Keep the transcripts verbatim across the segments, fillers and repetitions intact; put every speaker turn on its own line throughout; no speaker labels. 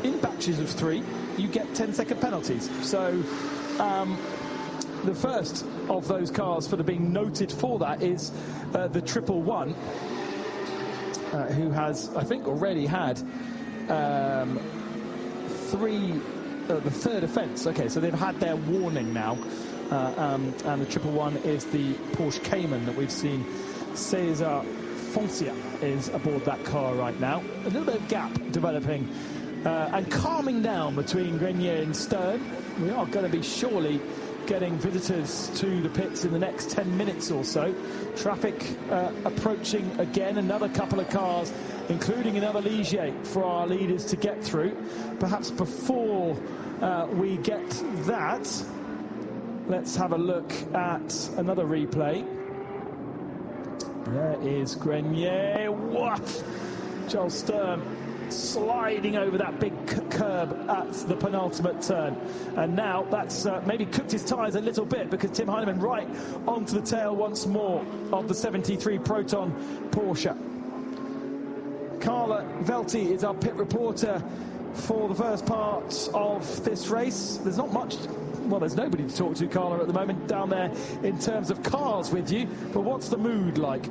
in batches of three, you get ten second penalties. So um, the first of those cars for the being noted for that is uh, the triple one, uh, who has, I think, already had um, three, uh, the third offence. Okay, so they've had their warning now. Uh, um, and the triple one is the Porsche Cayman that we've seen. Cesar Foncia is aboard that car right now. A little bit of gap developing uh, and calming down between Grenier and Stern. We are going to be surely getting visitors to the pits in the next ten minutes or so. Traffic uh, approaching again, another couple of cars, including another Ligier for our leaders to get through. Perhaps before uh, we get that, let's have a look at another replay. There is Grenier. What? Joel Stern sliding over that big curb at the penultimate turn. And now that's uh, maybe cooked his tyres a little bit, because Tim Heinemann right onto the tail once more of the seventy-three Proton Porsche. Carla Velti is our pit reporter for the first part of this race. There's not much... Well, there's nobody to talk to, Carla, at the moment down there in terms of cars with you. But what's the mood like?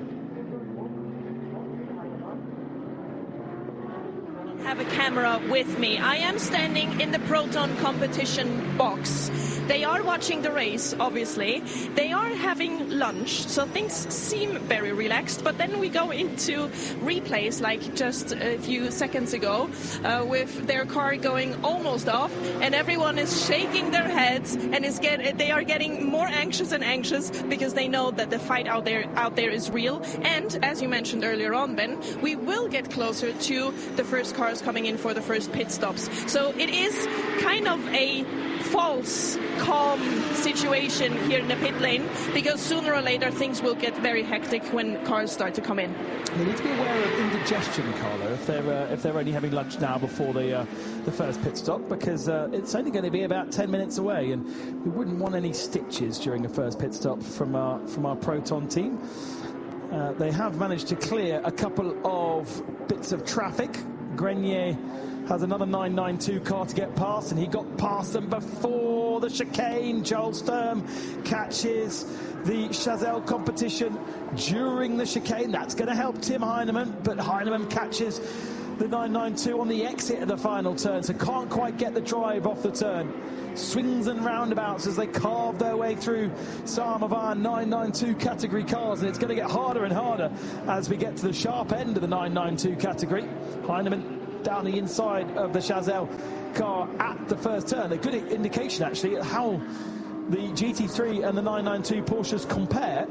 Have a camera with me. I am standing in the Proton competition box. They are watching the race, obviously. They are having lunch, so things seem very relaxed. But then we go into replays, like just a few seconds ago, uh, with their car going almost off, and everyone is shaking their heads and is get. They are getting more anxious and anxious because they know that the fight out there out there is real. And as you mentioned earlier on, Ben, we will get closer to the first cars coming in for the first pit stops. So it is kind of a false calm situation here in the pit lane, because sooner or later things will get very hectic when cars start to come in.
They need to be aware of indigestion, Carla, if they're uh, if they're only having lunch now before the uh, the first pit stop, because uh, it's only going to be about ten minutes away, and we wouldn't want any stitches during the first pit stop from our from our Proton team. Uh, they have managed to clear a couple of bits of traffic. Grenier has another nine ninety-two car to get past, and he got past them before the chicane. Joel Stern catches the Chazelle competition during the chicane. That's going to help Tim Heinemann, but Heinemann catches the nine ninety-two on the exit of the final turn, so can't quite get the drive off the turn. Swings and roundabouts as they carve their way through some of our nine ninety-two category cars, and it's going to get harder and harder as we get to the sharp end of the nine ninety-two category. Heinemann down the inside of the Chazelle car at the first turn. A good indication, actually, at how the G T three and the nine ninety-two Porsches compare.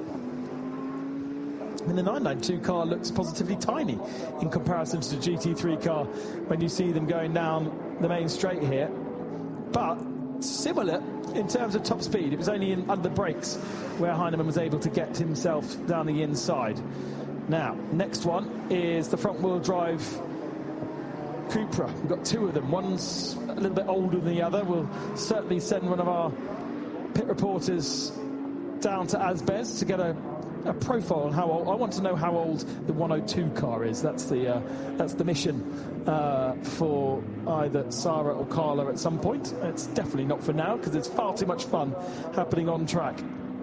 I mean, the nine ninety-two car looks positively tiny in comparison to the G T three car when you see them going down the main straight here. But similar in terms of top speed. It was only in under the brakes where Heinemann was able to get himself down the inside. Now, next one is the front-wheel drive Cupra. We've got two of them. One's a little bit older than the other. We'll certainly send one of our pit reporters down to Asbez to get a, a profile on how old. I want to know how old the one oh two car is. That's the uh, that's the mission uh, for either Sarah or Carla at some point. It's definitely not for now, because there's far too much fun happening on track.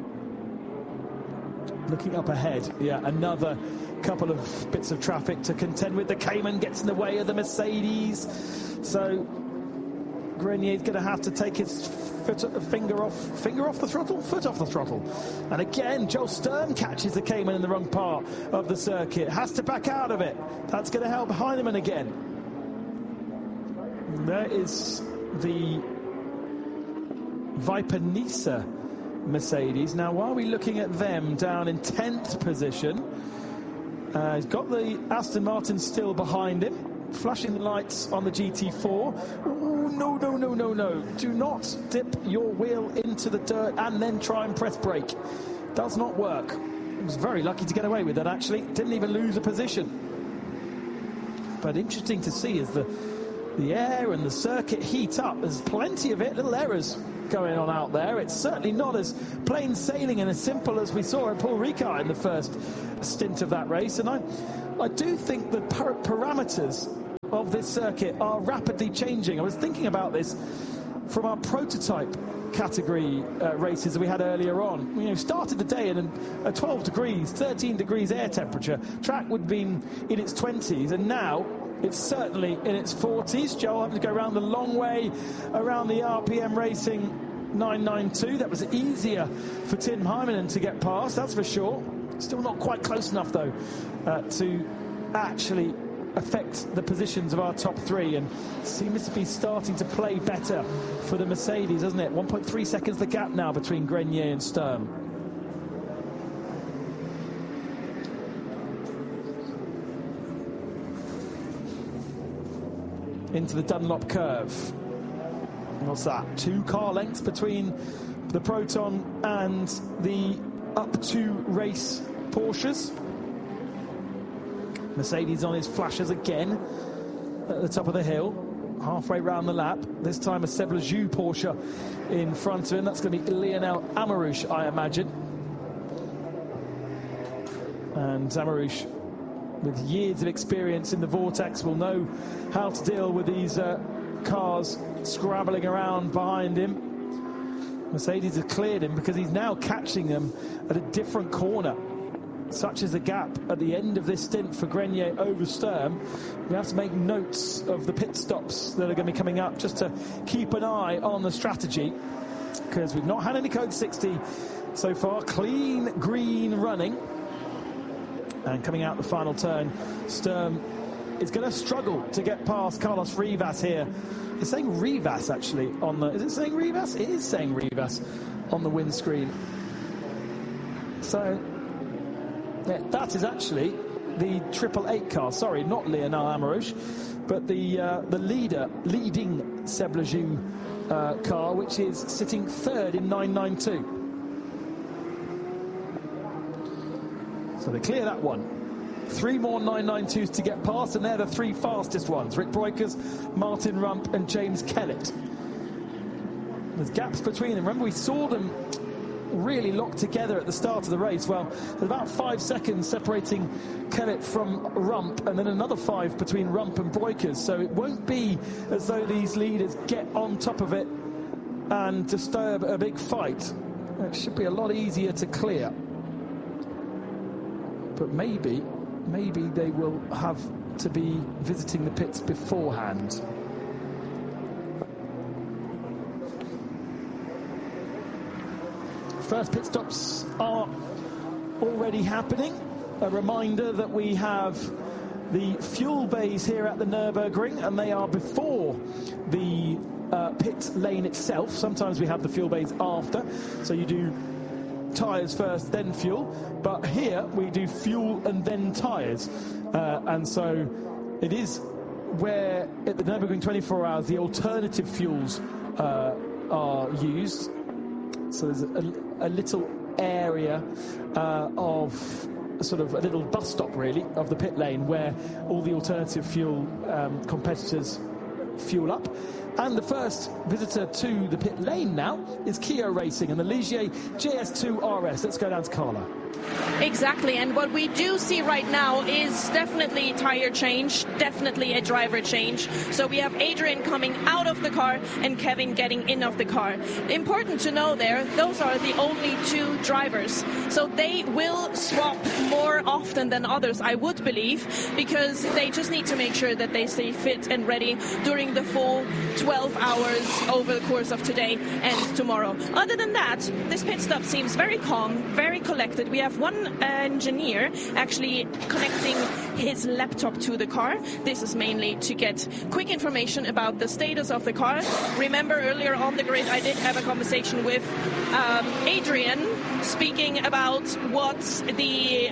Looking up ahead, yeah, another couple of bits of traffic to contend with. The Cayman gets in the way of the Mercedes, so Grenier's going to have to take his foot, finger off, finger off the throttle, foot off the throttle. And again, Joel Stern catches the Cayman in the wrong part of the circuit. Has to back out of it. That's going to help Heinemann again. There is the Viper Nisa Mercedes. Now, while we're looking at them down in tenth position, uh, he's got the Aston Martin still behind him, flashing the lights on the G T four. Ooh, no, no, no, no, no. Do not dip your wheel into the dirt and then try and press brake. Does not work. He was very lucky to get away with that, actually. Didn't even lose a position. But interesting to see as the, the air and the circuit heat up. There's plenty of it, little errors going on out there. It's certainly not as plain sailing and as simple as we saw at Paul Ricard in the first stint of that race. And I, I do think the par parameters of this circuit are rapidly changing. I was thinking about this from our prototype category uh, races that we had earlier on. You know, started the day in a twelve degrees, thirteen degrees air temperature. Track would have been in its twenties, and now it's certainly in its forties. Joel having to go around the long way around the R P M Racing nine ninety-two. That was easier for Tim Heiminen to get past, that's for sure. Still not quite close enough, though, uh, to actually affect the positions of our top three, and seems to be starting to play better for the Mercedes, doesn't it? one point three seconds the gap now between Grenier and Sturm. Into the Dunlop curve. What's that? Two car lengths between the Proton and the up to race Porsches. Mercedes on his flashers again at the top of the hill, halfway round the lap. This time a Seb Lejeune Porsche in front of him. That's going to be Lionel Amarouche, I imagine. And Amarouche, with years of experience in the Vortex, will know how to deal with these uh, cars scrabbling around behind him. Mercedes have cleared him because he's now catching them at a different corner. Such is the gap at the end of this stint for Grenier over Sturm. We have to make notes of the pit stops that are going to be coming up, just to keep an eye on the strategy, because we've not had any code sixty so far. Clean green running, and coming out the final turn, Sturm is going to struggle to get past Carlos Rivas here. It's saying Rivas actually on the, is it saying Rivas? It is saying Rivas on the windscreen. So yeah, that is actually the triple eight car. Sorry, not Lionel Amarouche, but the uh, the leader, leading Seb Lejeune uh, car, which is sitting third in nine ninety-two. So they clear that one. Three more nine ninety-twos to get past, and they're the three fastest ones. Rick Breukers, Martin Rump, and James Kellett. There's gaps between them. Remember, we saw them really locked together at the start of the race. Well, there's about five seconds separating Kellett from Rump, and then another five between Rump and Breukers. So it won't be as though these leaders get on top of it and disturb a big fight. It should be a lot easier to clear. But maybe, maybe they will have to be visiting the pits beforehand. First pit stops are already happening. A reminder that we have the fuel bays here at the Nürburgring, and they are before the uh, pit lane itself. Sometimes we have the fuel bays after, so you do tyres first, then fuel. But here we do fuel and then tyres. Uh, and so it is where at the Nürburgring twenty-four hours the alternative fuels uh, are used. So there's a, a little area uh, of sort of a little bus stop, really, of the pit lane where all the alternative fuel um, competitors fuel up. And the first visitor to the pit lane now is Kia Racing and the Ligier J S two R S. Let's go down to Carla.
Exactly, and what we do see right now is definitely tire change, definitely a driver change. So we have Adrian coming out of the car and Kevin getting in of the car. Important to know there, those are the only two drivers. So they will swap more often than others, I would believe, because they just need to make sure that they stay fit and ready during the full twelve hours over the course of today and tomorrow. Other than that, this pit stop seems very calm, very collected. We have one engineer actually connecting his laptop to the car. This is mainly to get quick information about the status of the car. Remember, earlier on the grid I did have a conversation with um, Adrian, speaking about what the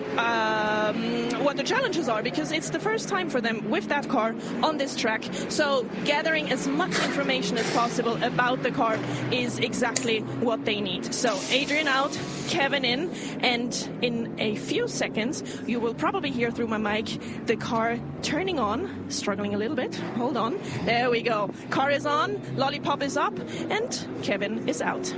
um, what the challenges are, because it's the first time for them with that car on this track. So gathering as much information as possible about the car is exactly what they need. So Adrian out, Kevin in, and in a few seconds you will probably hear through my mic the car turning on. Struggling a little bit, hold on, there we go. Car is on, lollipop is up, and Kevin is out.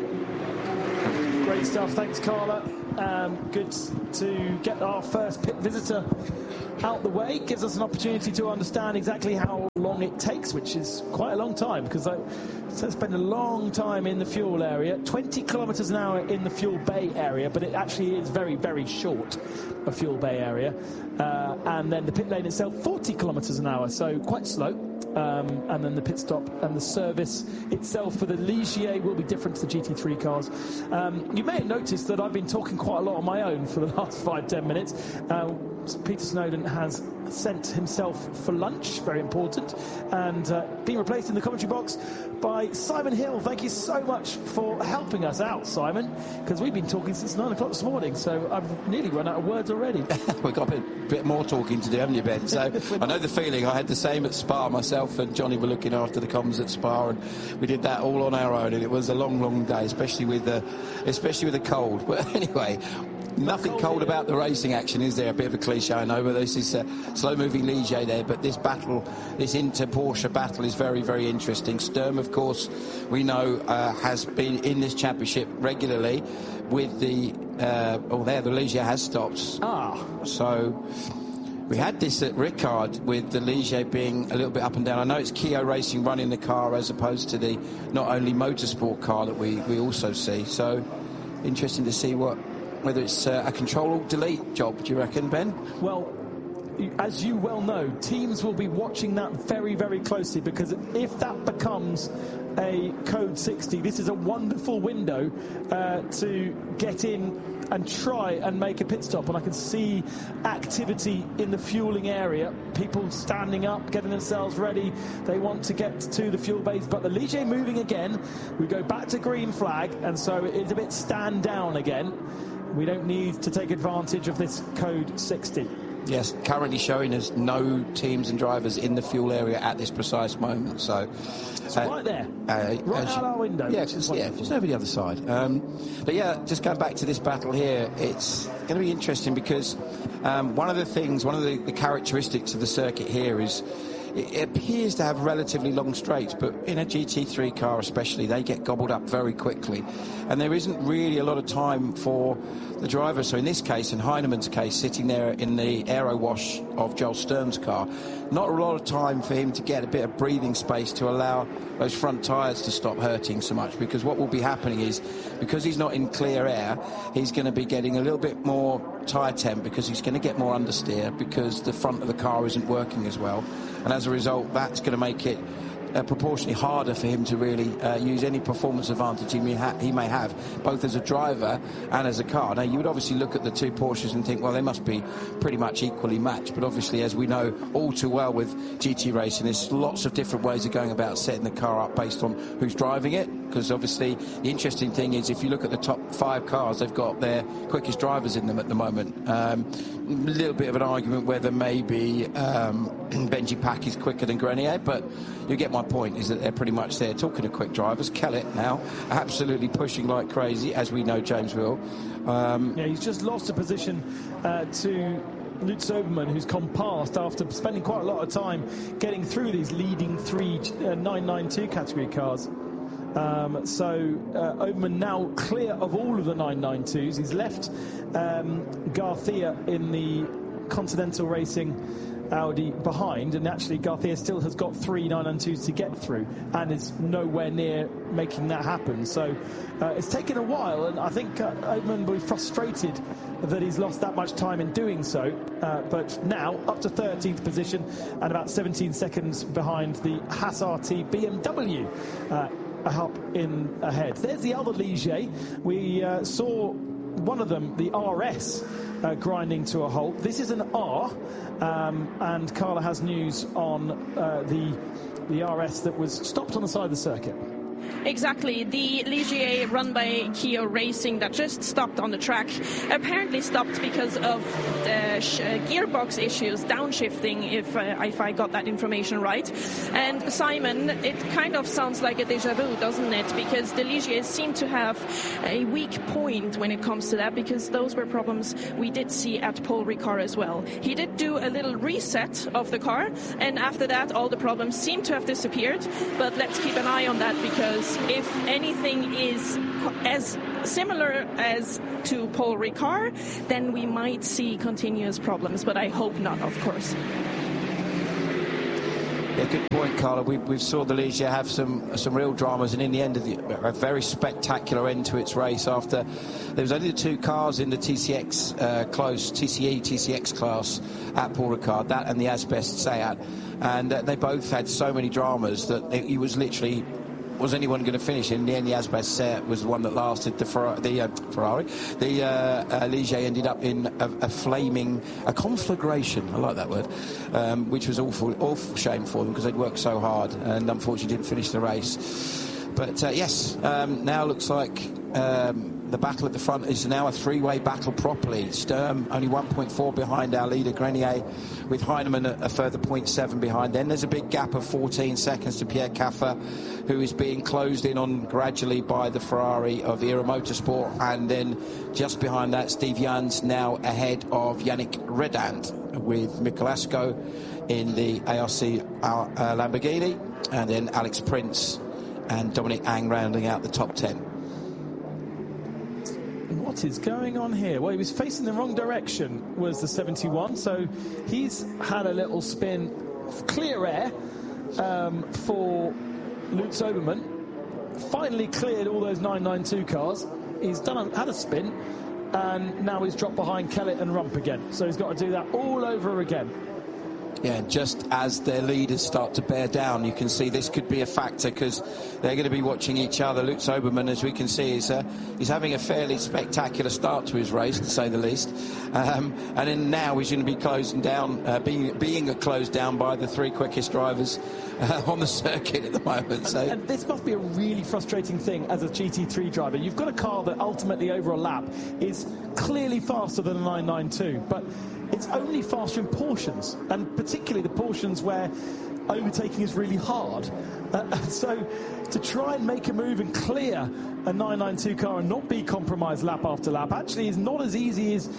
Great stuff, thanks Carla. Um, good to get our first pit visitor out the way gives us an opportunity to understand exactly how long it takes, which is quite a long time, because I spend a long time in the fuel area, twenty kilometres an hour in the fuel bay area, but it actually is very, very short, a fuel bay area. Uh, and then the pit lane itself, forty kilometres an hour, so quite slow. Um, and then the pit stop and the service itself for the Ligier will be different to the G T three cars. Um, you may have noticed that I've been talking quite a lot on my own for the last five, ten minutes. Uh, Peter Snowden has sent himself for lunch, very important, and uh, been replaced in the commentary box by Simon Hill. Thank you so much for helping us out, Simon, because we've been talking since nine o'clock this morning, so I've nearly run out of words already.
We've got a bit, bit more talking to do, haven't you, Ben? So I know the feeling. I had the same at Spa. Myself and Johnny were looking after the comms at Spa, and we did that all on our own, and it was a long, long day, especially with the, especially with the cold. But anyway, nothing cold about the racing action, is there? A bit of a cliche, I know, but this is a slow-moving Ligier there. But this battle, this Inter-Porsche battle, is very, very interesting. Sturm, of course, we know, uh, has been in this championship regularly with the... Uh, oh, there, the Ligier has stopped.
Ah.
So... We had this at Ricard with the Ligier being a little bit up and down. I know it's Kia Racing running the car as opposed to the not only motorsport car that we, we also see. So interesting to see what whether it's uh, a control-alt-delete job, do you reckon, Ben?
Well, as you well know, teams will be watching that very, very closely, because if that becomes a code sixty, this is a wonderful window uh, to get in and try and make a pit stop. And I can see activity in the fueling area, people standing up, getting themselves ready. They want to get to the fuel base, but the Ligier moving again. We go back to green flag, and so it's a bit stand down again. We don't need to take advantage of this code sixty.
Yes, currently showing us no teams and drivers in the fuel area at this precise moment. So
it's uh, right there, uh, right out our window.
Yeah, just, yeah, just over the other side. Um, but yeah, just going back to this battle here, it's going to be interesting because um, one of the things, one of the, the characteristics of the circuit here is it appears to have relatively long straights, but in a G T three car especially, they get gobbled up very quickly. And there isn't really a lot of time for the driver. So in this case, in Heinemann's case, sitting there in the aero wash of Joel Sturm's car, not a lot of time for him to get a bit of breathing space to allow those front tyres to stop hurting so much, because what will be happening is, because he's not in clear air, he's going to be getting a little bit more tyre temp, because he's going to get more understeer, because the front of the car isn't working as well. And as a result, that's going to make it uh, proportionally harder for him to really uh, use any performance advantage he may, ha- he may have, both as a driver and as a car. Now, you would obviously look at the two Porsches and think, well, they must be pretty much equally matched. But obviously, as we know all too well with G T racing, there's lots of different ways of going about setting the car up based on who's driving it. Because obviously, the interesting thing is, if you look at the top five cars, they've got their quickest drivers in them at the moment. Um, a little bit of an argument whether maybe um, Benji Pack is quicker than Grenier, but you get my point, is that they're pretty much there. Talking of quick drivers, Kellett now absolutely pushing like crazy, as we know James will. Um,
yeah, he's just lost a position uh, to Lutz Obermann, who's come past after spending quite a lot of time getting through these leading three uh, nine ninety-two category cars. Um, so uh, Obermann now clear of all of the nine ninety-twos. He's left um, Garcia in the Continental Racing Audi behind, and actually Garcia still has got three nine ninety-twos to get through and is nowhere near making that happen. So uh, it's taken a while, and I think uh, Obermann will be frustrated that he's lost that much time in doing so, uh, but now up to thirteenth position and about seventeen seconds behind the Haas R T B M W uh, up in ahead. There's the other Ligier. We uh, saw one of them, the R S, uh, grinding to a halt. This is an R, um, and Carla has news on uh, the the R S that was stopped on the side of the circuit.
Exactly. The Ligier run by Kia Racing that just stopped on the track apparently stopped because of the sh- uh, gearbox issues, downshifting, if, uh, if I got that information right. And Simon, it kind of sounds like a déjà vu, doesn't it? Because the Ligier seem to have a weak point when it comes to that, because those were problems we did see at Paul Ricard as well. He did do a little reset of the car, and after that all the problems seem to have disappeared. But let's keep an eye on that, because if anything is as similar as to Paul Ricard, then we might see continuous problems, but I hope not, of course.
Yeah, good point, Carla. We, we saw the Ligier have some some real dramas, and in the end of the, a very spectacular end to its race. After there was only the two cars in the T C X uh, close T C E T C X class at Paul Ricard, that and the Asbest Seat, and uh, they both had so many dramas that it, it was literally. Was anyone going to finish? In the end, the Asbest Seat was the one that lasted. The, Fer the uh, Ferrari, the uh, uh, Ligier ended up in a, a flaming, a conflagration. I like that word, um, which was awful, awful shame for them because they'd worked so hard and unfortunately didn't finish the race. But uh, yes, um, now looks like um, the battle at the front is now a three-way battle properly. Sturm only one point four behind our leader, Grenier, with Heinemann a, a further zero point seven behind. Then there's a big gap of fourteen seconds to Pierre Caffer, who is being closed in on gradually by the Ferrari of Era Motorsport. And then just behind that, Steve Jans now ahead of Yannick Redand with Michalasco in the A R C uh, Lamborghini. And then Alex Prince and Dominic Ang rounding out the top ten.
What is going on here? Well, he was facing the wrong direction, was the seventy-one, so he's had a little spin, clear air um, for Lutz Obermann. Finally cleared all those nine ninety-two cars. He's done a, had a spin, and now he's dropped behind Kellett and Rump again. So he's got to do that all over again.
Yeah, just as their leaders start to bear down, you can see this could be a factor because they're going to be watching each other. Lutz Obermann, as we can see, is uh, he's having a fairly spectacular start to his race, to say the least. Um, and then now he's going to be closing down, uh, being being closed down by the three quickest drivers uh, on the circuit at the moment. So,
and, and this must be a really frustrating thing as a G T three driver. You've got a car that ultimately over a lap is clearly faster than a nine ninety-two, but it's only faster in portions, and particularly the portions where overtaking is really hard. Uh, so to try and make a move and clear a nine ninety-two car and not be compromised lap after lap actually is not as easy as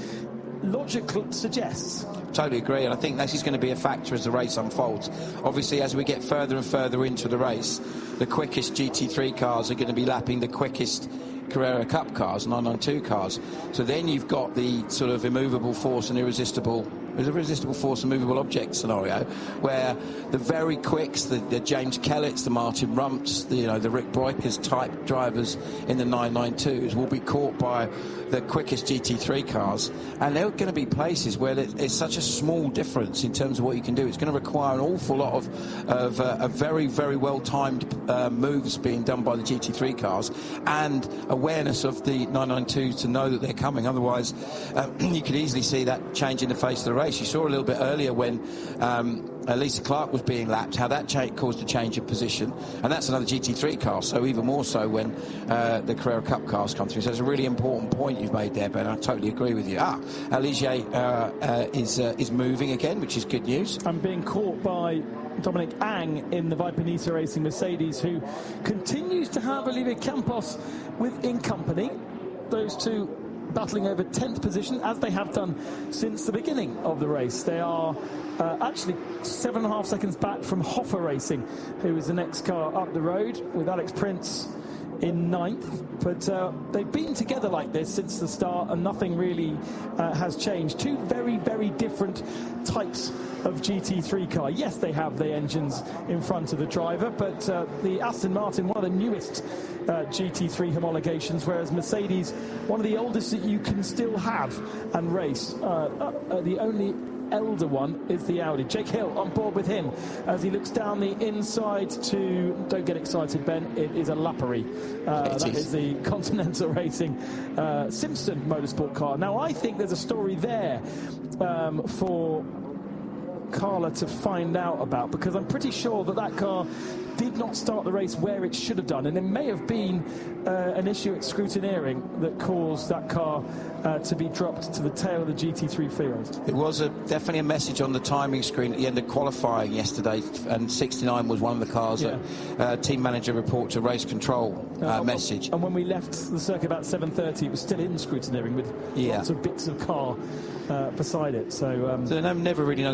logic suggests.
Totally agree, and I think this is going to be a factor as the race unfolds. Obviously, as we get further and further into the race, the quickest G T three cars are going to be lapping the quickest Carrera Cup cars, nine ninety-two cars. So then you've got the sort of immovable force and irresistible, irresistible force and movable object scenario, where the very quicks, the, the James Kellett's, the Martin Rumps, the, you know, the Rick Breukers type drivers in the nine ninety-twos will be caught by the quickest G T three cars, and there are going to be places where it's such a small difference in terms of what you can do. It's going to require an awful lot of, of, uh, of very, very well-timed uh, moves being done by the G T three cars and awareness of the nine ninety-twos to know that they're coming. Otherwise, uh, you could easily see that change in the face of the race. You saw a little bit earlier when um, uh, Lisa Clark was being lapped, how that cha caused a change of position, and that's another G T three car, so even more so when uh, the Carrera Cup cars come through. So it's a really important point you've made there, Ben. I totally agree with you. Ah, Ligier uh, uh, is uh, is moving again, which is good news.
I'm being caught by Dominic Ang in the Viper Nisa Racing Mercedes, who continues to have Olivier Campos within company. Those two battling over tenth position, as they have done since the beginning of the race. They are uh, actually seven and a half seconds back from Hoffer Racing, who is the next car up the road, with Alex Prince in ninth. But uh, they've been together like this since the start, and nothing really uh, has changed. Two very, very different types of G T three car. Yes, they have the engines in front of the driver, but uh, the Aston Martin, one of the newest uh, G T three homologations, whereas Mercedes, one of the oldest that you can still have and race. Uh, uh, the only elder one is the Audi. Jake Hill on board with him as he looks down the inside to, don't get excited, Ben, it is a Lappery. Uh, that is. is the Continental Racing uh, Simpson Motorsport car. Now, I think there's a story there um, for Carla to find out about, because I'm pretty sure that that car did not start the race where it should have done, and it may have been uh, an issue at scrutineering that caused that car uh, to be dropped to the tail of the G T three field.
It was a, definitely a message on the timing screen at the end of qualifying yesterday, and sixty-nine was one of the cars yeah. that uh, team manager report to race control uh, uh, message.
And when we left the circuit about seven thirty, it was still in scrutineering with yeah. lots of bits of car Uh, beside it. So, um,
so they never really know. There's so many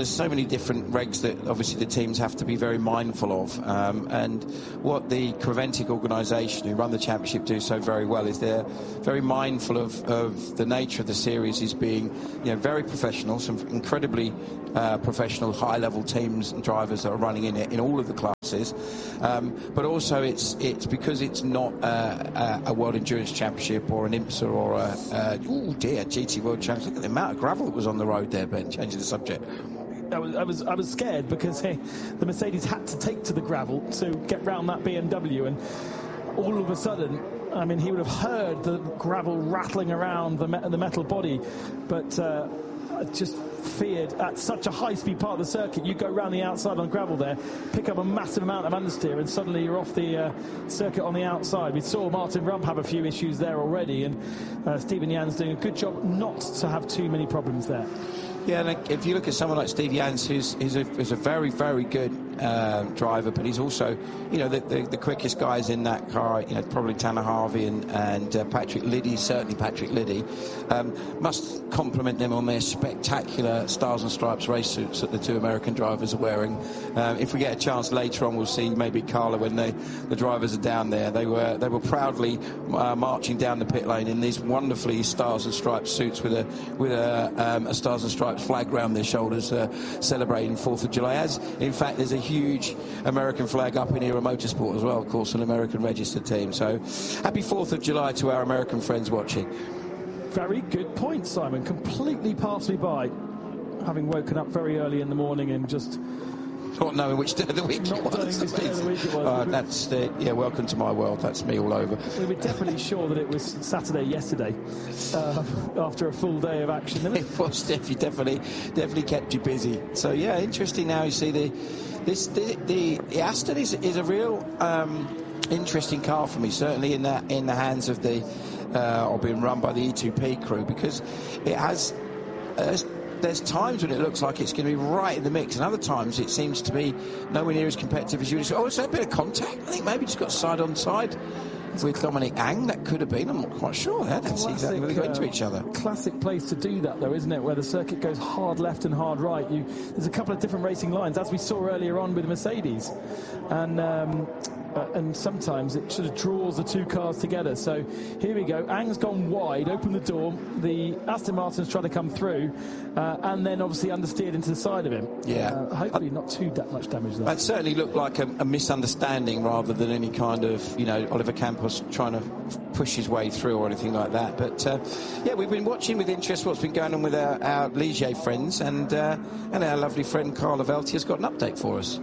different regs that obviously the teams have to be very mindful of. Um, and what the Creventic organisation who run the championship do so very well is they're very mindful of, of the nature of the series is being, you know, very professional, some incredibly uh, professional high-level teams and drivers that are running in it in all of the classes. Um, but also it's it's because it's not uh, a, a World Endurance Championship or an IMSA or a, a oh dear G T World Championship. Look at the amount of gravel that was on the road there, Ben. Changing the subject.
I was, I was I was scared because hey, the Mercedes had to take to the gravel to get round that B M W, and all of a sudden, I mean, he would have heard the gravel rattling around the, me the metal body, but uh, I just feared at such a high-speed part of the circuit, you go round the outside on gravel there, pick up a massive amount of understeer, and suddenly you're off the uh, circuit on the outside. We saw Martin Rump have a few issues there already, and uh, Stephen Jans doing a good job not to have too many problems there.
Yeah, and if you look at someone like Steve Jans, who's, who's, a, who's a very, very good uh, driver, but he's also, you know, the, the, the quickest guys in that car, you know, probably Tanner Harvey and, and uh, Patrick Liddy, certainly Patrick Liddy, um, must compliment them on their spectacular Stars and Stripes race suits that the two American drivers are wearing. Um, if we get a chance later on, we'll see maybe Carla when they, the drivers are down there. They were they were proudly uh, marching down the pit lane in these wonderfully Stars and Stripes suits with a with a, um, a Stars and Stripes flag round their shoulders, uh, celebrating fourth of July. As in fact, there's a huge American flag up in Era Motorsport as well, of course, an American registered team. So happy fourth of July to our American friends watching.
Very good point, Simon. Completely passed me by, having woken up very early in the morning and just
not knowing which day of the week
not
it was.
Which day of the week it was.
Uh, that's the, yeah. Welcome to my world. That's me all over.
We were definitely sure that it was Saturday yesterday, uh, after a full day of action.
It was definitely, definitely, definitely kept you busy. So yeah, interesting. Now you see the this the the, the Aston is is a real um, interesting car for me. Certainly in that in the hands of the uh, or being run by the E two P crew, because it has. Uh, There's times when it looks like it's going to be right in the mix, and other times it seems to be nowhere near as competitive as you would expect. Oh, is there a bit of contact? I think maybe just got side on side with Dominic Ang. That could have been. I'm not quite sure. I didn't see exactly where they go into each other.
Classic place to do that, though, isn't it? Where the circuit goes hard left and hard right. You, there's a couple of different racing lines, as we saw earlier on with Mercedes, and. Um, Uh, and sometimes it sort of draws the two cars together. So here we go. Ang's gone wide, opened the door. The Aston Martin's trying to come through, uh, and then obviously understeered into the side of him.
Yeah.
Uh, hopefully not too da much damage there.
That certainly looked like a, a misunderstanding rather than any kind of, you know, Oliver Campos trying to push his way through or anything like that. But uh, yeah, we've been watching with interest what's been going on with our, our Ligier friends, and uh, and our lovely friend Carla Velti has got an update for us.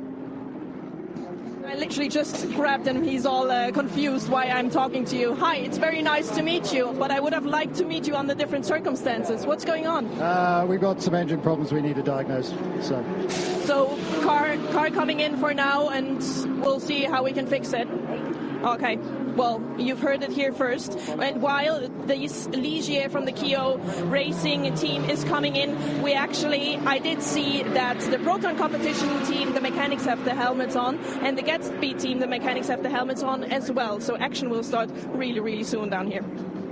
I literally just grabbed him. He's all uh, confused why I'm talking to you. Hi, it's very nice to meet you, but I would have liked to meet you under different circumstances. What's going on?
Uh, we've got some engine problems we need to diagnose. So,
so car car coming in for now, and we'll see how we can fix it. Okay. Well, you've heard it here first. And while the Ligier from the Kio Racing team is coming in, we actually, I did see that the Proton competition team, the mechanics have the helmets on, and the Gatsby team, the mechanics have the helmets on as well. So action will start really, really soon down here.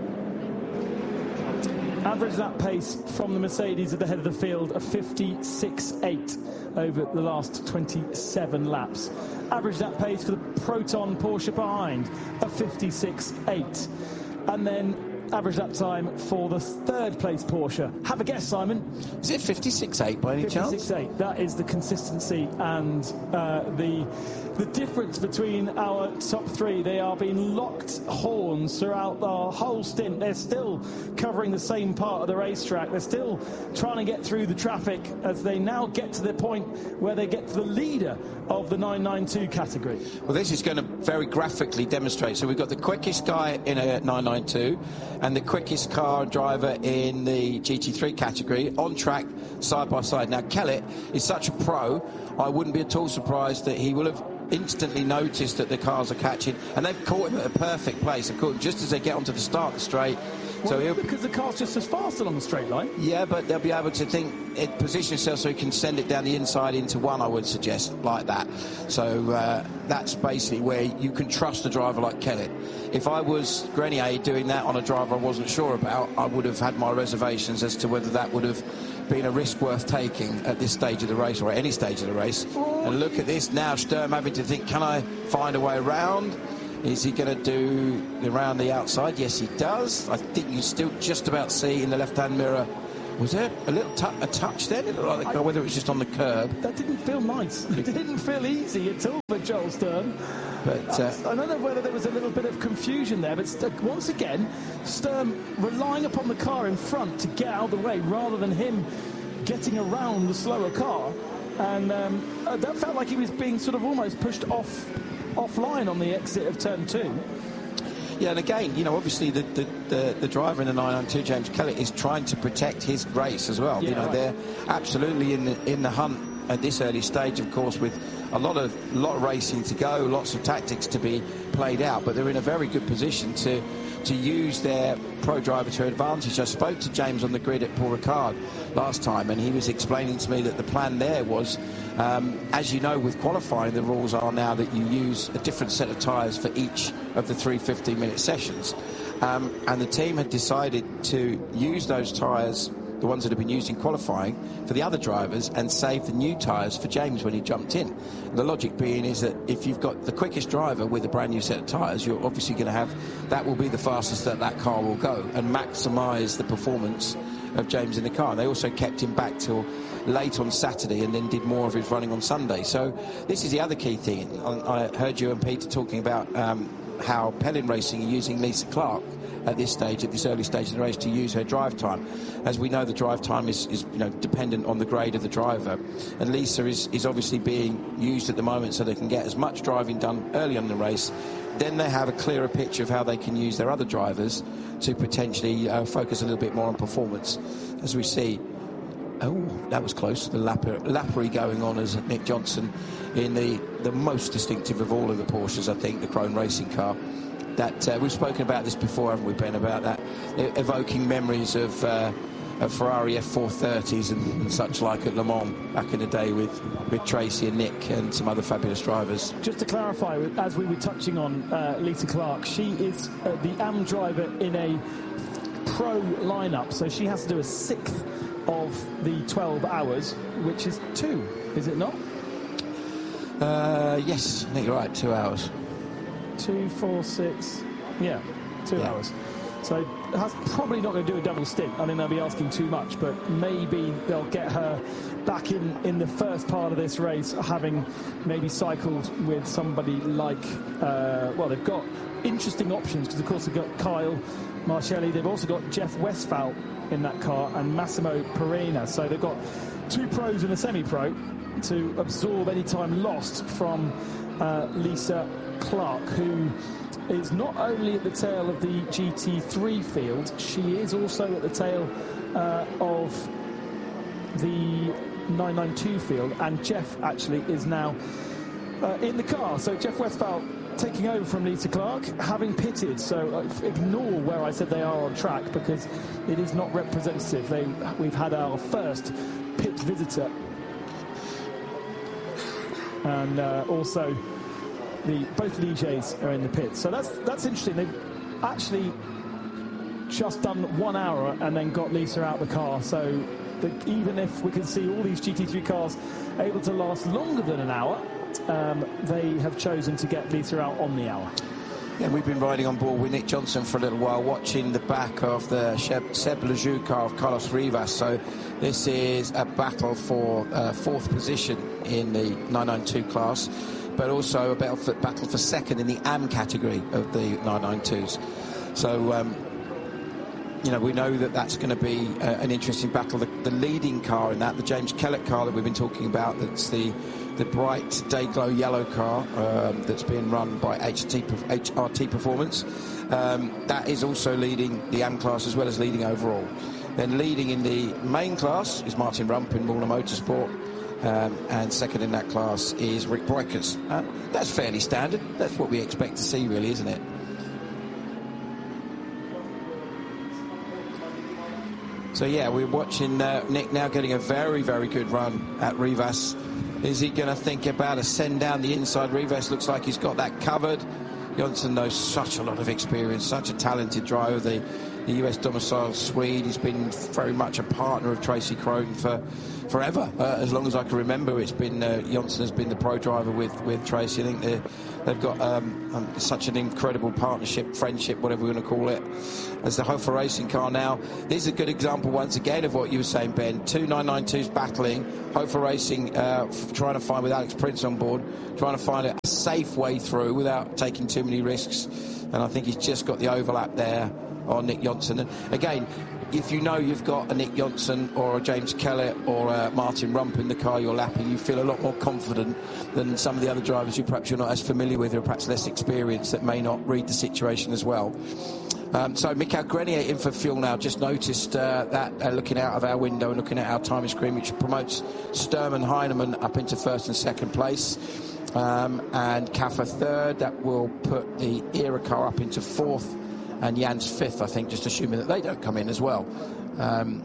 Average lap pace from the Mercedes at the head of the field of fifty-six point eight over the last twenty-seven laps. Average lap pace for the Proton Porsche behind of fifty-six point eight. And then average lap time for the third place Porsche. Have a guess, Simon.
Is it fifty-six point eight by any chance?
fifty-six point eight. That is the consistency and uh, the the difference between our top three. They are being locked horns throughout the whole stint. They're still covering the same part of the racetrack. They're still trying to get through the traffic as they now get to the point where they get to the leader of the nine ninety-two category.
Well, this is going to very graphically demonstrate. So we've got the quickest guy in a nine ninety-two and the quickest car driver in the G T three category on track side by side. Now, Kellett is such a pro, I wouldn't be at all surprised that he will have instantly noticed that the cars are catching, and they've caught him at a perfect place. They've caught him just as they get onto the start straight.
Well,
so he'll,
because the car's just as fast along the straight line.
Yeah, but they'll be able to think, it position itself so he can send it down the inside into one, I would suggest, like that. So uh, that's basically where you can trust a driver like Kellett. If I was Grenier doing that on a driver I wasn't sure about, I would have had my reservations as to whether that would have been a risk worth taking at this stage of the race, or at any stage of the race. And look at this now, Sturm having to think, can I find a way around? Is he going to do around the outside? Yes, he does. I think you can still just about see in the left-hand mirror. Was there a little tu a touch there? It looked like the car, whether it was just on the curb.
That didn't feel nice. It didn't feel easy at all for Joel Sturm.
But uh,
I don't know whether there was a little bit of confusion there, but st once again, Sturm relying upon the car in front to get out of the way rather than him getting around the slower car. And um, uh, that felt like he was being sort of almost pushed off offline on the exit of turn two.
Yeah, and again, you know, obviously the the, the, the driver in the nine ninety-two, James Kellett, is trying to protect his race as well.
Yeah,
you know,
right.
They're absolutely in the, in the hunt at this early stage, of course, with a lot of lot of racing to go, lots of tactics to be played out, but they're in a very good position to to use their pro driver to advantage. I spoke to James on the grid at Paul Ricard last time, and he was explaining to me that the plan there was, um, as you know, with qualifying, the rules are now that you use a different set of tyres for each of the three fifteen minute sessions. Um, and the team had decided to use those tyres, the ones that have been used in qualifying, for the other drivers, and save the new tyres for James when he jumped in. And the logic being is that if you've got the quickest driver with a brand new set of tyres, you're obviously going to have, that will be the fastest that that car will go, and maximise the performance of James in the car. And they also kept him back till late on Saturday and then did more of his running on Sunday. So this is the other key thing. I heard you and Peter talking about um, how Pellin Racing are using Lisa Clark at this stage, at this early stage of the race, to use her drive time. As we know, the drive time is, is you know, dependent on the grade of the driver, and Lisa is, is obviously being used at the moment so they can get as much driving done early on in the race. Then they have a clearer picture of how they can use their other drivers to potentially uh, focus a little bit more on performance. As we see, oh, that was close, the lapper, lappery going on as Nick Johnson in the, the most distinctive of all of the Porsches, I think, the Krone Racing car. That uh, we've spoken about this before, haven't we, Ben, about that evoking memories of, uh, of Ferrari F four thirties and, and such like at Le Mans back in the day with, with Tracy and Nick and some other fabulous drivers.
Just to clarify, as we were touching on uh, Lisa Clark, she is uh, the A M driver in a pro lineup, so she has to do a sixth of the twelve hours, which is two, is it not?
Uh, yes, I think you're right, two hours.
Two, four, six, yeah, two
yeah.
hours. So that's probably not going to do a double stint. I think they'll be asking too much, but maybe they'll get her back in, in the first part of this race, having maybe cycled with somebody like, uh, well, they've got interesting options, because of course they've got Kyle Marcelli, they've also got Jeff Westphal in that car, and Massimo Perina. So they've got two pros and a semi-pro to absorb any time lost from uh, Lisa Clark, who is not only at the tail of the G T three field, she is also at the tail uh, of the nine ninety-two field, and Jeff actually is now uh, in the car. So Jeff Westphal taking over from Lisa Clark, having pitted. So uh, ignore where I said they are on track, because it is not representative. They, we've had our first pit visitor, and uh, also the both Ligiers are in the pit. So that's that's interesting. They've actually just done one hour and then got Lisa out the car. So the, even if we can see all these G T three cars able to last longer than an hour, um, they have chosen to get Lisa out on the hour.
Yeah, we've been riding on board with Nick Johnson for a little while, watching the back of the Seb Lejeune car of Carlos Rivas. So this is a battle for uh, fourth position in the nine ninety-two class, but also a battle for, battle for second in the A M category of the nine ninety-twos. So, um, you know, we know that that's going to be uh, an interesting battle. The, the leading car in that, the James Kellett car that we've been talking about, that's the the bright Dayglow yellow car um, that's being run by H R T Performance. Um, that is also leading the A M class as well as leading overall. Then leading in the main class is Martin Rump in Warner Motorsport. Um, and second in that class is Rick Breukers. Uh, that's fairly standard. That's what we expect to see, really, isn't it? So, yeah, we're watching uh, Nick now getting a very, very good run at Rivas. Is he going to think about a send down the inside? Rivas looks like he's got that covered. Johnson knows such a lot of experience, such a talented driver. The the U S domiciled Swede. He's been very much a partner of Tracy Crone for forever, uh, as long as I can remember. It's been uh, Johnson has been the pro driver with with Tracy. I think they've got um, um, such an incredible partnership, friendship, whatever we're going to call it, as the Hofer Racing car now. This is a good example once again of what you were saying, Ben. Two nine ninety-twos battling, Hofer Racing uh, f- trying to find, with Alex Prince on board, trying to find a safe way through without taking too many risks. And I think he's just got the overlap there on Nick Johnson. And again, if you know you've got a Nick Johnson or a James Kellett or a Martin Rump in the car you're lapping, you feel a lot more confident than some of the other drivers who perhaps you're not as familiar with, or perhaps less experienced, that may not read the situation as well. Um, so Mikael Grenier in for fuel now. Just noticed uh, that uh, looking out of our window and looking at our timing screen, which promotes Sturm and Heinemann up into first and second place. Um, and Kaffer third. That will put the Era car up into fourth, and Jan's fifth, I think, just assuming that they don't come in as well. Um,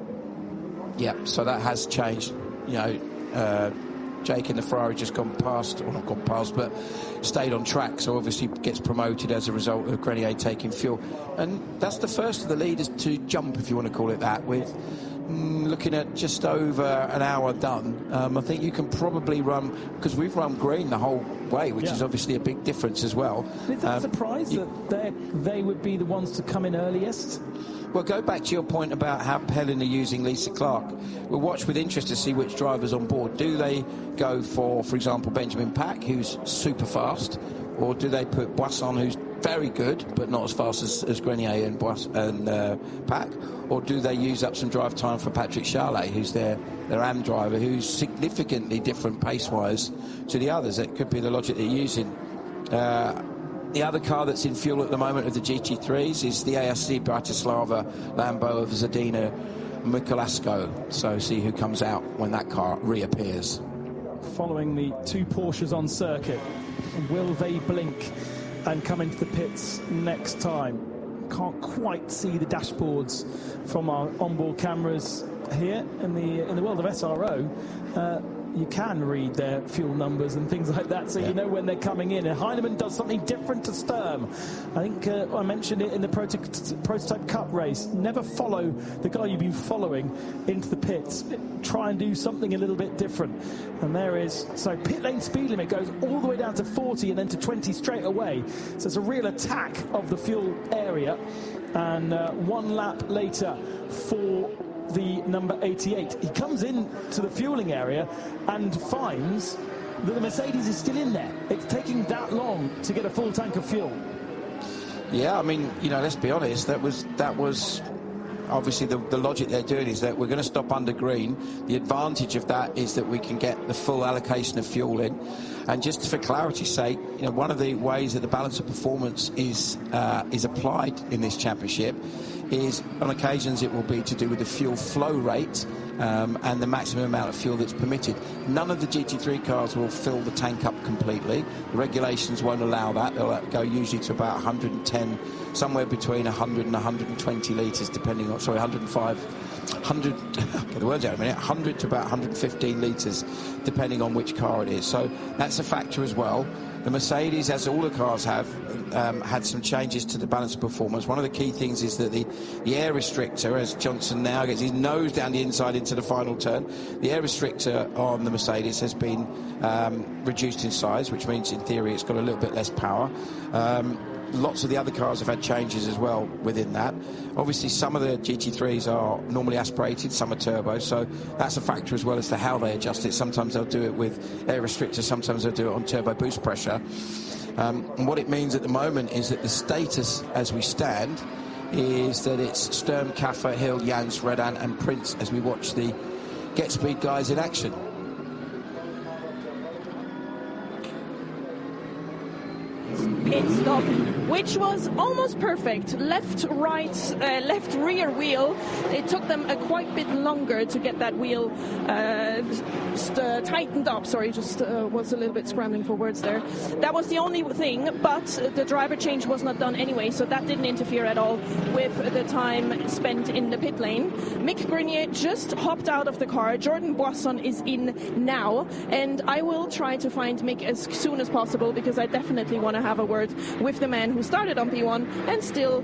yeah, so that has changed. You know, uh, Jake in the Ferrari just gone past, or not gone past, but stayed on track, so obviously gets promoted as a result of Grenier taking fuel. And that's the first of the leaders to jump, if you want to call it that, with mm, looking at just over an hour done. Um, I think you can probably run, because we've run green the whole way, which yeah. is obviously a big difference as well.
Is that
um,
a surprise you, that they would be the ones to come in earliest?
Well, go back to your point about how Helen are using Lisa Clark. We'll watch with interest to see which driver's on board. Do they go for, for example, Benjamin Pack, who's super fast, or do they put Boisson, who's very good, but not as fast as, as Grenier and, Bois, and uh, Pack, or do they use up some drive time for Patrick Charlet, who's their, their A M driver, who's significantly different pace-wise to the others? That could be the logic they're using. Uh, The other car that's in fuel at the moment of the G T threes is the A S C Bratislava Lambo of Zadina Mikuláško. So see who comes out when that car reappears.
Following the two Porsches on circuit, will they blink and come into the pits next time? Can't quite see the dashboards from our onboard cameras here in the in the world of S R O. Uh, you can read their fuel numbers and things like that, so yeah. you know when they're coming in. And Heinemann does something different to Sturm. I think uh, I mentioned it in the proto- Prototype Cup race. Never follow the guy you've been following into the pits. Try and do something a little bit different. And there is, so pit lane speed limit goes all the way down to forty and then to twenty straight away. So it's a real attack of the fuel area. And uh, one lap later for the number eighty-eight. He comes in to the fueling area and finds that the Mercedes is still in there. It's taking that long to get a full tank of fuel.
Yeah, I mean, you know, let's be honest, that was that was obviously the, the logic they're doing is that we're going to stop under green. The advantage of that is that we can get the full allocation of fuel in. And just for clarity's sake, you know, one of the ways that the balance of performance is uh, is applied in this championship is, on occasions, it will be to do with the fuel flow rate um, and the maximum amount of fuel that's permitted. None of the G T three cars will fill the tank up completely. The regulations won't allow that. They'll go usually to about one hundred ten, somewhere between one hundred and one hundred twenty litres, depending on, sorry, one hundred five, one hundred, get the words out in a minute, one hundred to about one hundred fifteen litres, depending on which car it is. So that's a factor as well. The Mercedes, as all the cars have, um, had some changes to the balance of performance. One of the key things is that the, the air restrictor, as Johnson now gets his nose down the inside into the final turn, the air restrictor on the Mercedes has been um, reduced in size, which means in theory it's got a little bit less power. Um, Lots of the other cars have had changes as well within that. Obviously, some of the G T threes are normally aspirated, some are turbo, so that's a factor as well as to how they adjust it. Sometimes they'll do it with air restrictors, sometimes they'll do it on turbo boost pressure. Um, and what it means at the moment is that the status as we stand is that it's Sturm, Kaffer, Hill, Jans, Redan and Prince as we watch the Get Speed guys in action.
Pit stop, which was almost perfect. Left, right, uh, left rear wheel. It took them a quite bit longer to get that wheel uh, st- uh, tightened up. Sorry, just uh, was a little bit scrambling for words there. That was the only thing, but the driver change was not done anyway, so that didn't interfere at all with the time spent in the pit lane. Mick Grenier just hopped out of the car. Jordan Boisson is in now, and I will try to find Mick as soon as possible because I definitely want to have a word with the man who started on P one and still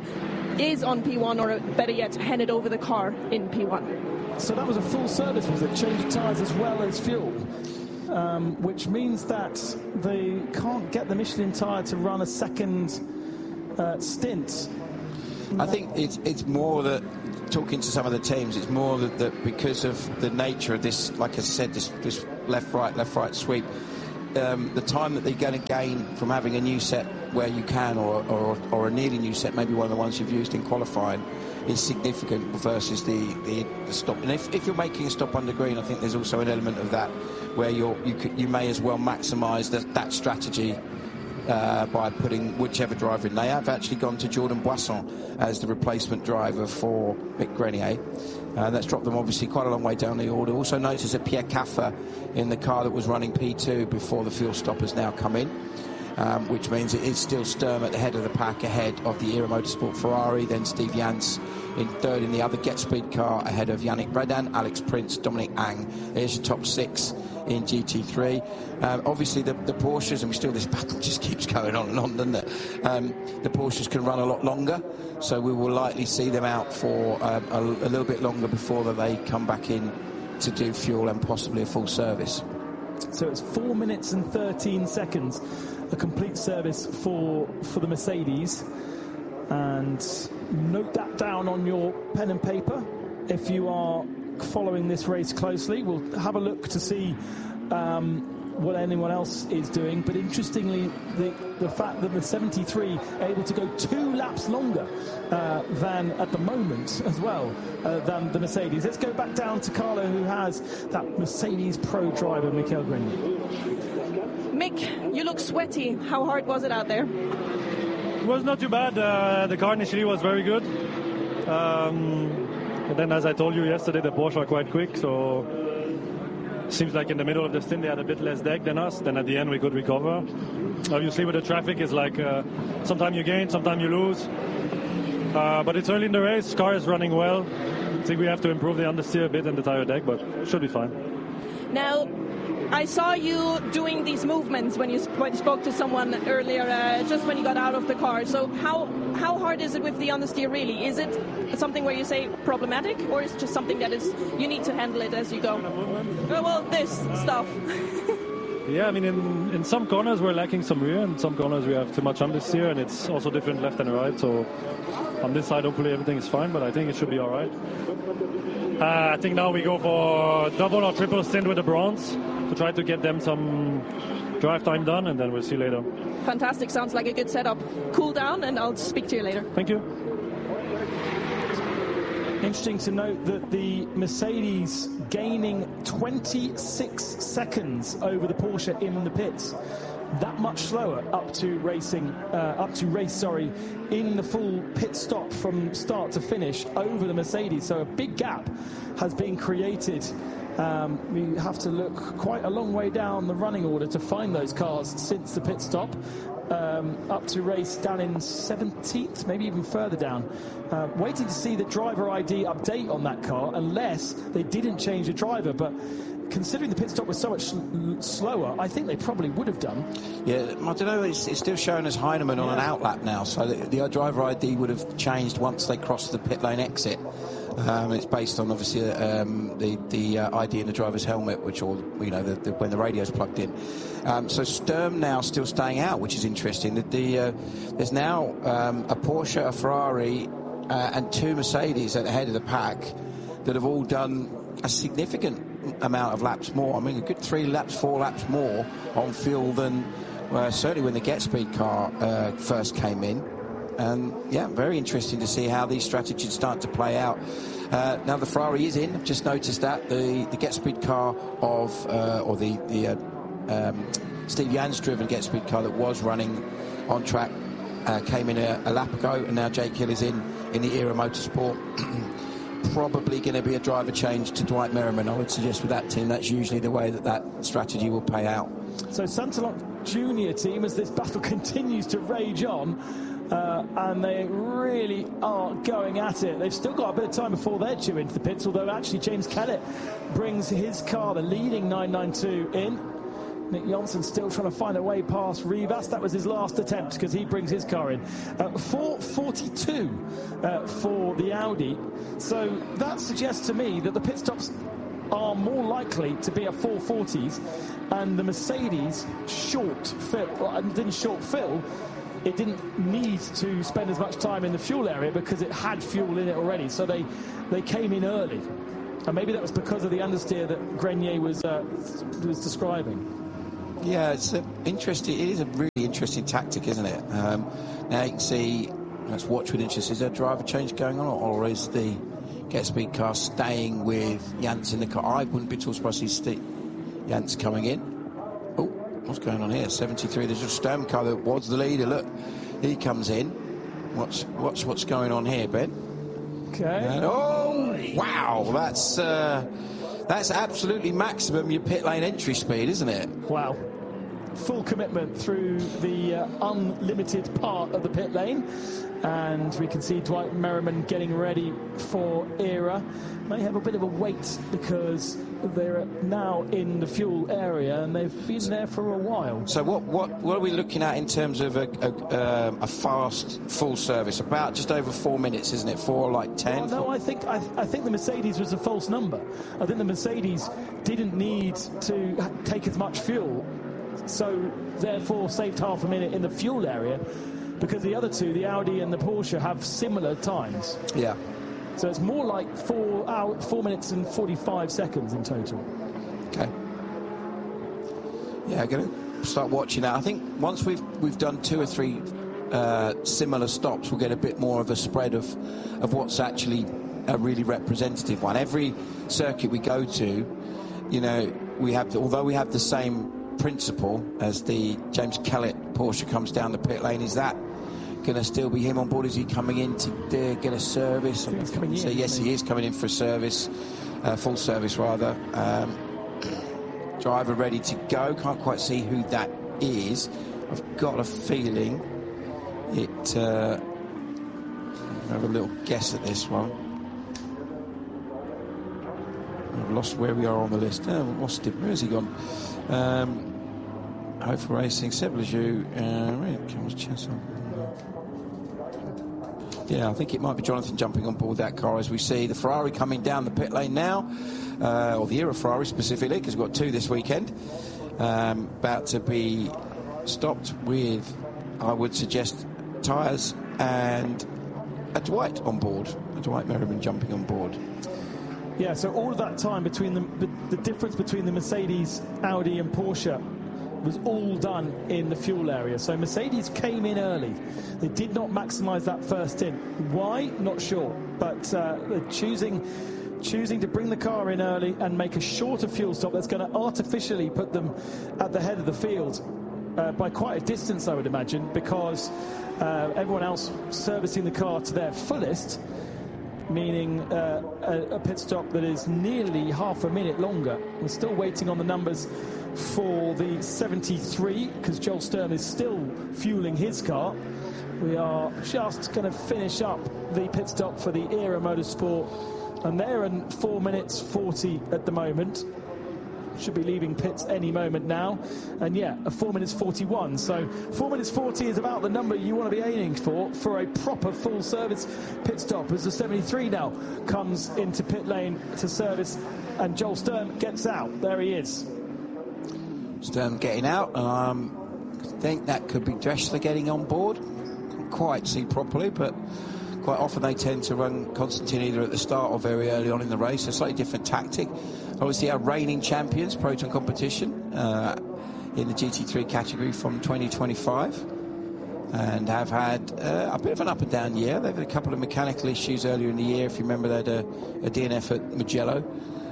is on P one, or better yet, handed over the car in P one.
So that was a full service, was it? Change of tyres as well as fuel, um, which means that they can't get the Michelin tyre to run a second uh, stint.
I think it's it's more that, talking to some of the teams, it's more that, that because of the nature of this, like I said, this, this left-right, left-right sweep, um, the time that they're going to gain from having a new set where you can, or, or, or a nearly new set, maybe one of the ones you've used in qualifying, is significant versus the, the, the stop. And if, if you're making a stop under green, I think there's also an element of that where you're, you, could, you may as well maximise that, that strategy Uh, by putting whichever driver in. They have actually gone to Jordan Boisson as the replacement driver for Mick Grenier. Uh, that's dropped them obviously quite a long way down the order. Also notice that Pierre Caffer in the car that was running P two before the fuel stop has now come in, um, which means it is still Sturm at the head of the pack, ahead of the Era Motorsport Ferrari, then Steve Jans in third in the other Get Speed car, ahead of Yannick Bredan, Alex Prince, Dominic Ang. There's your top six in G T three. Um, obviously the, the Porsches, and we still, this battle just keeps going on and on, doesn't it? Um, the Porsches can run a lot longer, so we will likely see them out for um, a, a little bit longer before that they come back in to do fuel and possibly a full service.
So it's four minutes and thirteen seconds, a complete service for for the Mercedes. And note that down on your pen and paper if you are following this race closely. We'll have a look to see um, what anyone else is doing, but interestingly, the, the fact that the seventy-three are able to go two laps longer uh, than at the moment as well uh, than the Mercedes. Let's go back down to Carlo, who has that Mercedes Pro driver, Michael Grenier.
Mick, you look sweaty. How hard was it out there?
It was not too bad. Uh, the car initially was very good. Um, and then, as I told you yesterday, the Porsche are quite quick, so seems like in the middle of the stint they had a bit less deck than us. Then at the end we could recover. Obviously with the traffic, it's like uh, sometimes you gain, sometimes you lose. Uh, but it's early in the race. Car is running well. I think we have to improve the understeer a bit and the tire deck, but it should be fine.
Now, I saw you doing these movements when you, when you spoke to someone earlier, uh, just when you got out of the car. So how how hard is it with the understeer really? Is it something where you say problematic, or is it just something that is you need to handle it as you go? Oh, well, this stuff.
Yeah, I mean, in, in some corners we're lacking some rear, and some corners we have too much understeer, and it's also different left and right. So on this side, hopefully everything is fine, but I think it should be all right. Uh, I think now we go for double or triple stint with the bronze to try to get them some drive time done, and then we'll see later.
Fantastic. Sounds like a good setup. Cool down, and I'll speak to you later.
Thank you.
Interesting to note that the Mercedes gaining twenty-six seconds over the Porsche in the pits. That much slower up to racing, uh, up to race, sorry, in the full pit stop from start to finish over the Mercedes. So a big gap has been created. Um, we have to look quite a long way down the running order to find those cars since the pit stop. Um, up to race down in seventeenth, maybe even further down. Uh, waiting to see the driver I D update on that car, unless they didn't change the driver. But considering the pit stop was so much sl- slower, I think they probably would have done.
Yeah, I don't know, it's, it's still showing as Heinemann yeah. on an outlap now, so the, the driver I D would have changed once they crossed the pit lane exit. Um, it's based on obviously um, the the uh, I D in the driver's helmet, which all you know the, the, when the radio's plugged in. Um, so Sturm now still staying out, which is interesting. The, the uh, there's now um, a Porsche, a Ferrari, uh, and two Mercedes at the head of the pack that have all done a significant amount of laps more. I mean, a good three laps, four laps more on fuel than uh, certainly when the Get Speed car uh, first came in. And yeah, very interesting to see how these strategies start to play out. Uh, now the Ferrari is in. I've just noticed that the the Get Speed car of uh, or the the uh, um, Steve Jans driven Get Speed car that was running on track uh, came in a, a lap ago, and now Jake Hill is in in the Era Motorsport. Probably going to be a driver change to Dwight Merriman. I would suggest with that team, that's usually the way that that strategy will pay out.
So Santalok Junior team, as this battle continues to rage on. Uh, and they really are going at it. They've still got a bit of time before they're due into the pits, although actually James Kellett brings his car, the leading nine ninety-two, in. Nick Johnson still trying to find a way past Rivas. That was his last attempt because he brings his car in. Uh, four forty-two uh, for the Audi. So that suggests to me that the pit stops are more likely to be a four forties, and the Mercedes short fill, well, didn't short fill, it didn't need to spend as much time in the fuel area because it had fuel in it already. So they, they came in early. And maybe that was because of the understeer that Grenier was, uh, was describing.
Yeah, it's a interesting. It is a really interesting tactic, isn't it? Um, now you can see. Let's watch with interest. Is there a driver change going on, or is the Get Speed car staying with Jans in the car? I wouldn't be too surprised to see Jans coming in. Oh, what's going on here? seventy-three. There's a Sturm car that was the leader. Look, he comes in. Watch, watch what's going on here, Ben.
Okay.
And, oh, wow! That's uh, that's absolutely maximum your pit lane entry speed, isn't it?
Wow. Full commitment through the uh, unlimited part of the pit lane, and we can see Dwight Merriman getting ready for ERA. May have a bit of a wait because they're now in the fuel area and they've been there for a while.
So what what, what are we looking at in terms of a, a, um, a fast full service? About just over four minutes, isn't it? Four, like ten?
Well, no, I think I, I think the Mercedes was a false number. I think the Mercedes didn't need to take as much fuel, so therefore saved half a minute in the fuel area, because the other two, the Audi and the Porsche, have similar times.
Yeah.
So it's more like four hour, four minutes and forty-five seconds in total.
Okay. Yeah, I'm going to start watching that. I think once we've we've done two or three uh, similar stops, we'll get a bit more of a spread of of what's actually a really representative one. Every circuit we go to, you know, we have, although we have the same principle as the James Kellett Porsche comes down the pit lane, is that going to still be him on board? Is he coming in to uh, get a service?
I think he's coming in,
so yes, he is coming in for a service, uh, full service rather. Um, driver ready to go. Can't quite see who that is. I've got a feeling it. Uh, I'll have a little guess at this one. I've lost where we are on the list. Oh, I've lost him. Where's he gone? Um, Hopeful Racing, Seb Lejeune, uh, where comes Chessel? Yeah, I think it might be Jonathan jumping on board that car as we see the Ferrari coming down the pit lane now, uh, or the ERA Ferrari specifically, because we've got two this weekend, um, about to be stopped with, I would suggest, tyres and a Dwight on board, a Dwight Merriman jumping on board.
Yeah, so all of that time between the, the, the difference between the Mercedes, Audi and Porsche was all done in the fuel area. So Mercedes came in early. They did not maximise that first in. Why? Not sure. But uh, they're choosing, choosing to bring the car in early and make a shorter fuel stop that's going to artificially put them at the head of the field uh, by quite a distance, I would imagine, because uh, everyone else servicing the car to their fullest, meaning uh, a, a pit stop that is nearly half a minute longer. We're still waiting on the numbers for the seventy-three, because Joel Sturm is still fueling his car. We are just going to finish up the pit stop for the ERA Motorsport, and they're in four minutes forty at the moment. Should be leaving pits any moment now. And yeah, a four minutes forty-one. So four minutes forty is about the number you want to be aiming for for a proper full service pit stop, as the seventy-three now comes into pit lane to service, and Joel Sturm gets out. There he is.
Sturm getting out. Um, I think that could be Dressler getting on board. Can't quite see properly, but quite often they tend to run Constantine either at the start or very early on in the race. A slightly different tactic. Obviously, our reigning champions, Proton Competition, uh, in the G T three category from twenty twenty-five, and have had uh, a bit of an up and down year. They've had a couple of mechanical issues earlier in the year. If you remember, they had a, a D N F at Mugello.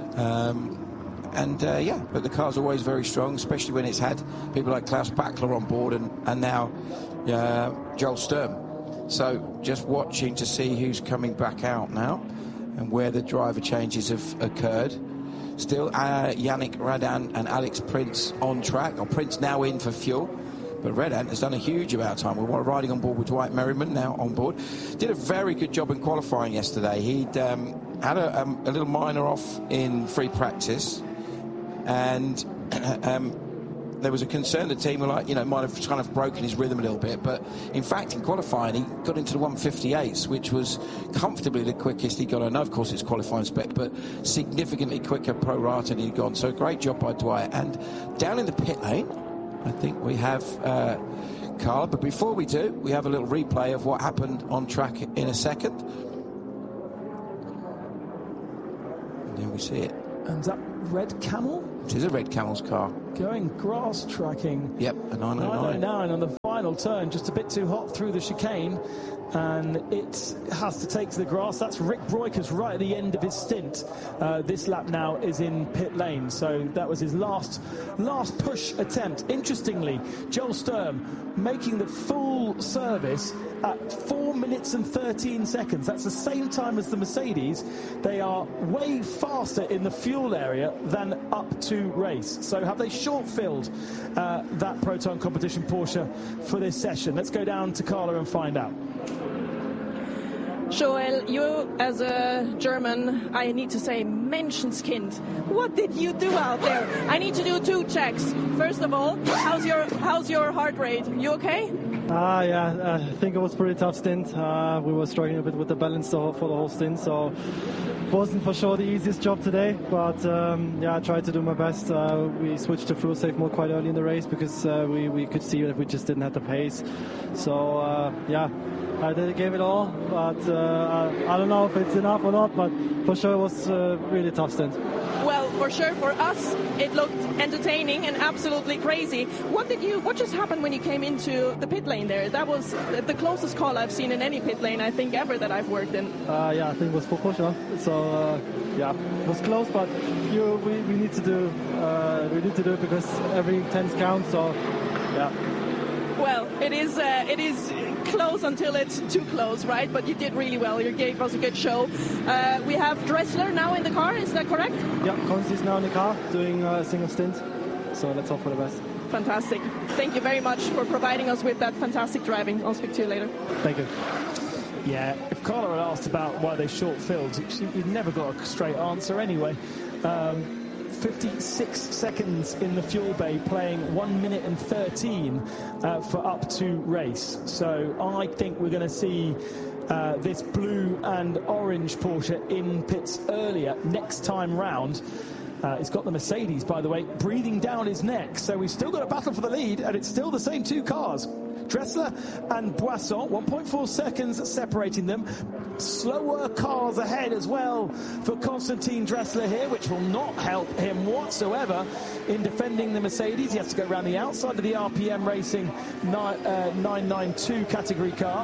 Um, and uh, yeah, but the car's always very strong, especially when it's had people like Klaus Bachler on board and, and now uh, Joel Sturm. So just watching to see who's coming back out now and where the driver changes have occurred. Still, uh, Yannick Radan and Alex Prince on track. Or Prince now in for fuel, but Radan has done a huge amount of time. We're riding on board with Dwight Merriman now on board. Did a very good job in qualifying yesterday. He'd um, had a, um, a little minor off in free practice, and um, there was a concern the team were like, you know, might have kind of broken his rhythm a little bit. But in fact, in qualifying, he got into the one fifty-eights, which was comfortably the quickest he got. I know, of course, it's qualifying spec, but significantly quicker pro rata than he'd gone. So great job by Dwyer. And down in the pit lane, I think we have uh, Carla. But before we do, we have a little replay of what happened on track in a second. And then we see it.
And that red camel?
It is a red camel's car.
Going grass tracking.
Yep, a nine oh nine.
nine oh nine on the final turn, just a bit too hot through the chicane. And it has to take to the grass. That's Rick Breukers right at the end of his stint. Uh, this lap now is in pit lane. So that was his last last push attempt. Interestingly, Joel Sturm making the full service at four minutes and thirteen seconds. That's the same time as the Mercedes. They are way faster in the fuel area than up to race. So have they short-filled uh, that Proton competition Porsche for this session? Let's go down to Carla and find out.
Joel, you as a German, I need to say Menschenskind. What did you do out there? I need to do two checks. First of all, how's your how's your heart rate? You okay?
Ah, uh, yeah, I think it was a pretty tough stint. Uh, we were struggling a bit with the balance for the whole stint, so it wasn't for sure the easiest job today. But um, yeah, I tried to do my best. Uh, we switched to fuel safe mode quite early in the race because uh, we we could see that we just didn't have the pace. So uh, yeah. I did, gave it all, but uh, I, I don't know if it's enough or not, but for sure it was a really tough stint.
Well, for sure for us, it looked entertaining and absolutely crazy. What did you? What just happened when you came into the pit lane there? That was the closest call I've seen in any pit lane, I think, ever that I've worked in.
Uh, yeah, I think it was for Porsche. So uh, yeah, it was close, but you, we, we need to do uh, we need to do it because every tenth counts. So yeah.
Well, it is uh, it is close until it's too close, right? But you did really well. You gave us a good show. Uh, we have Dressler now in the car. Is that correct?
Yeah, Consti is now in the car doing a single stint. So let's hope for the best.
Fantastic. Thank you very much for providing us with that fantastic driving. I'll speak to you later.
Thank you.
Yeah, if Carla had asked about why they short-filled, you've never got a straight answer anyway. Um, fifty-six seconds in the fuel bay, playing one minute and thirteen uh, for up to race. So I think we're going to see uh, this blue and orange Porsche in pits earlier next time round. Uh, it's got the Mercedes, by the way, breathing down his neck. So we've still got a battle for the lead, and it's still the same two cars. Dressler and Boisson, one point four seconds separating them. Slower cars ahead as well for Konstantin Dressler here, which will not help him whatsoever in defending the Mercedes. He has to go around the outside of the R P M Racing nine ninety-two category car.